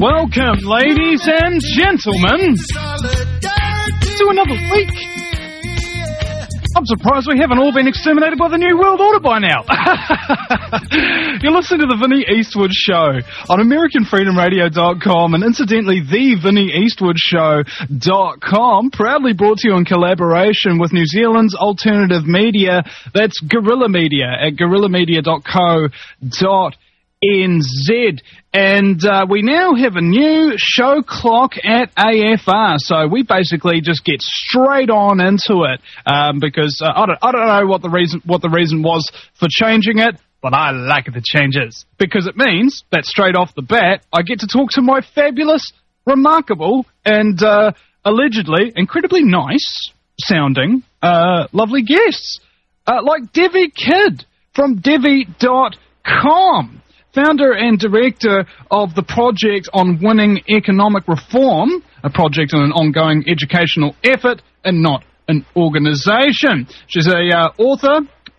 Welcome, ladies and gentlemen, to another week. I'm surprised we haven't all been exterminated by the New World Order by now. You're listening to the Vinnie Eastwood Show on AmericanFreedomRadio.com and incidentally, the VinnieEastwoodShow.com, proudly brought to you in collaboration with New Zealand's alternative media. That's Guerrilla Media at guerrillamedia.co.nz. And we now have a new show clock at AFR, so we basically just get straight on into it because I don't know what the reason was for changing it, but I like the changes because it means that straight off the bat I get to talk to my fabulous, remarkable, and allegedly incredibly nice sounding lovely guests like Devi Kidd from Devi.com. Founder and director of the Project on Winning Economic Reform, a project and an ongoing educational effort and not an organisation. She's a author,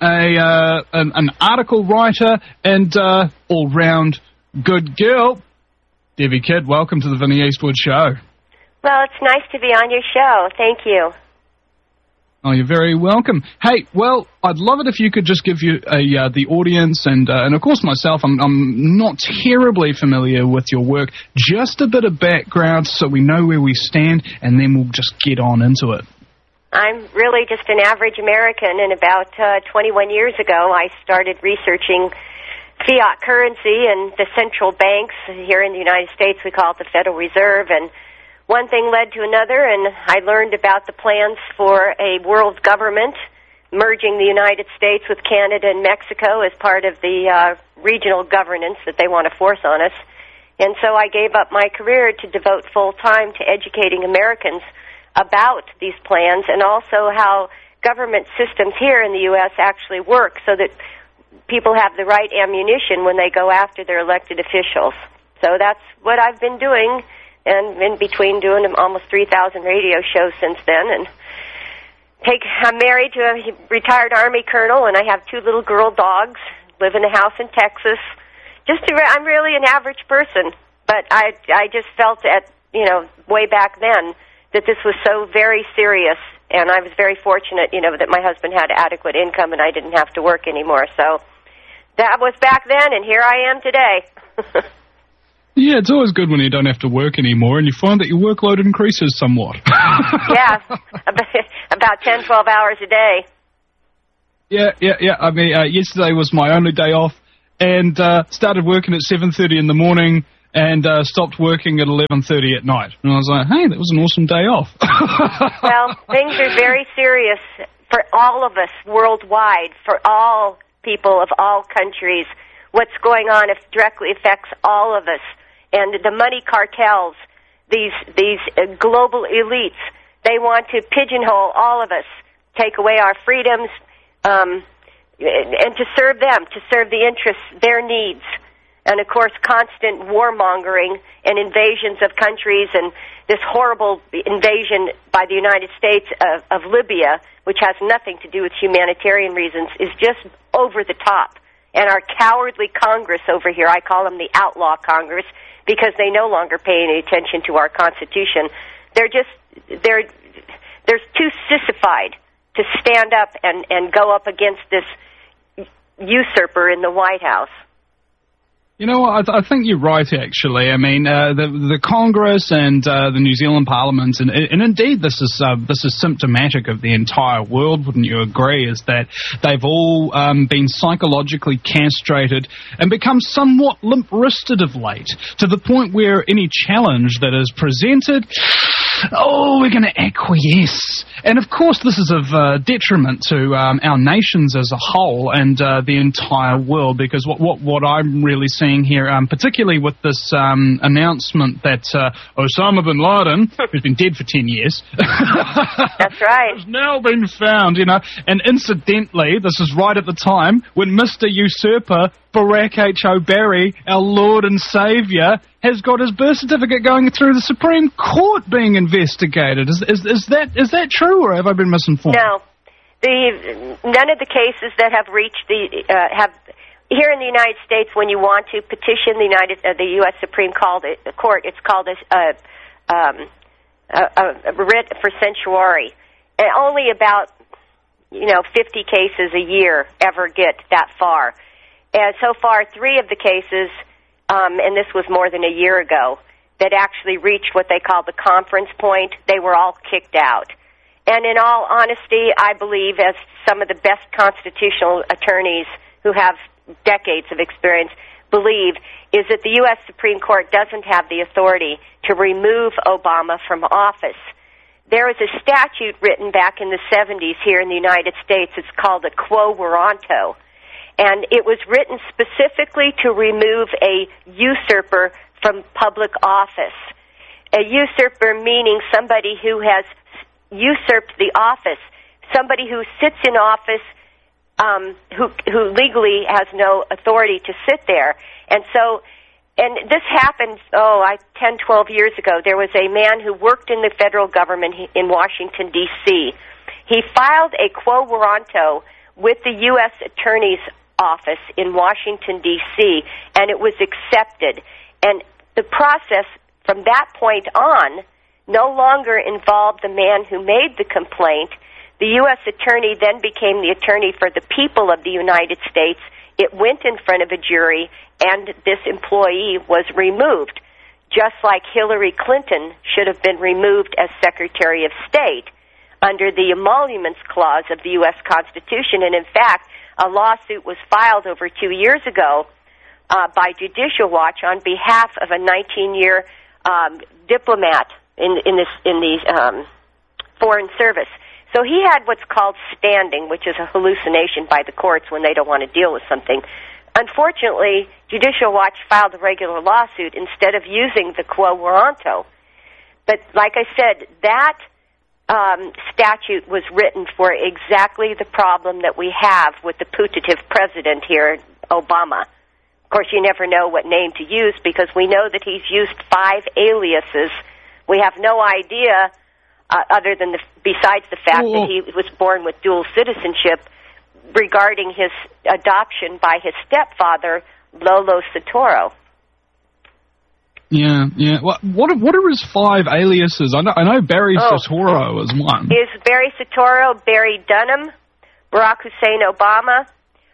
an article writer, and all-round good girl. Devi Kidd, welcome to the Vinnie Eastwood Show. Well, it's nice to be on your show. Thank you. Oh, you're very welcome. Hey, well, I'd love it if you could just give you the audience and of course myself. I'm not terribly familiar with your work. Just a bit of background so we know where we stand, and then we'll just get on into it. I'm really just an average American, and about 21 years ago, I started researching fiat currency and the central banks. Here in the United States, we call it the Federal Reserve, and one thing led to another, and I learned about the plans for a world government merging the United States with Canada and Mexico as part of the regional governance that they want to force on us. And so I gave up my career to devote full time to educating Americans about these plans and also how government systems here in the U.S. actually work so that people have the right ammunition when they go after their elected officials. So that's what I've been doing, and in between doing almost 3,000 radio shows since then. And I'm married to a retired Army colonel, and I have 2 little girl dogs, live in a house in Texas. I'm really an average person, but I just felt way back then that this was so very serious, and I was very fortunate, that my husband had adequate income and I didn't have to work anymore. So that was back then, and here I am today. Yeah, it's always good when you don't have to work anymore and you find that your workload increases somewhat. Yeah, about 10, 12 hours a day. Yeah. I mean, yesterday was my only day off, and started working at 7:30 in the morning and stopped working at 11:30 at night. And I was like, hey, that was an awesome day off. Well, things are very serious for all of us worldwide, for all people of all countries. What's going on directly affects all of us. And the money cartels, these global elites, they want to pigeonhole all of us, take away our freedoms, and to serve them, to serve the interests, their needs. And, of course, constant warmongering and invasions of countries, and this horrible invasion by the United States of Libya, which has nothing to do with humanitarian reasons, is just over the top. And our cowardly Congress over here, I call them the outlaw Congress, because they no longer pay any attention to our Constitution. They're too sissified to stand up and go up against this usurper in the White House. You know what, I think you're right, actually. I mean, the Congress and the New Zealand Parliament, and indeed this is symptomatic of the entire world, wouldn't you agree, is that they've all been psychologically castrated and become somewhat limp-wristed of late, to the point where any challenge that is presented, we're going to acquiesce. And of course this is of detriment to our nations as a whole and the entire world, because what I'm really seeing here, particularly with this announcement that Osama bin Laden, who's been dead for 10 years, that's right, has now been found, and incidentally, this is right at the time when Mr. Usurper Barack H. Obama, our Lord and Saviour, has got his birth certificate going through the Supreme Court being investigated. Is that true, or have I been misinformed? No. None of the cases that have reached here in the United States, when you want to petition the U.S. Supreme Court, it's called a writ for certiorari, and only about 50 cases a year ever get that far. And so far, 3 of the cases, and this was more than a year ago, that actually reached what they call the conference point, they were all kicked out. And in all honesty, I believe, as some of the best constitutional attorneys who have decades of experience believe, is that the U.S. Supreme Court doesn't have the authority to remove Obama from office. There was a statute written back in the 70s here in the United States. It's called a quo warranto. And it was written specifically to remove a usurper from public office. A usurper meaning somebody who has usurped the office, somebody who sits in office who legally has no authority to sit there. And this happened, 10, 12 years ago. There was a man who worked in the federal government in Washington, D.C. He filed a quo warranto with the U.S. Attorney's Office in Washington, D.C., and it was accepted. And the process from that point on no longer involved the man who made the complaint. The U.S. Attorney then became the attorney for the people of the United States. It went in front of a jury, and this employee was removed, just like Hillary Clinton should have been removed as Secretary of State under the Emoluments Clause of the U.S. Constitution. And in fact, a lawsuit was filed over 2 years ago by Judicial Watch on behalf of a 19-year diplomat in the Foreign Service. So he had what's called standing, which is a hallucination by the courts when they don't want to deal with something. Unfortunately, Judicial Watch filed a regular lawsuit instead of using the quo warranto. But like I said, that statute was written for exactly the problem that we have with the putative president here, Obama. Of course, you never know what name to use because we know that he's used 5 aliases. We have no idea, other than besides the fact that he was born with dual citizenship, regarding his adoption by his stepfather, Lolo Soetoro. Yeah. Well, what are his 5 aliases? I know Barry Soetoro is one. Is Barry Soetoro, Barry Dunham, Barack Hussein Obama.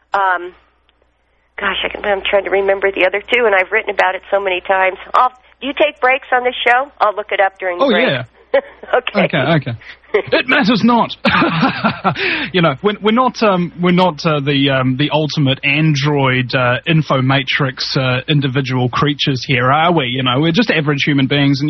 I'm trying to remember the other 2, and I've written about it so many times. Do you take breaks on this show? I'll look it up during the break. Yeah. Okay. It matters not. We're not the ultimate android infomatrix individual creatures here, are we? We're just average human beings, and